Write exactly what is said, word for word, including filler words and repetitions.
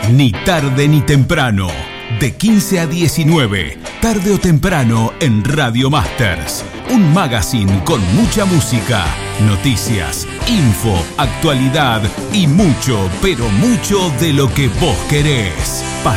Ni tarde ni temprano. De quince a diecinueve, tarde o temprano en Radio Masters. Un magazine con mucha música, noticias, info, actualidad y mucho, pero mucho de lo que vos querés.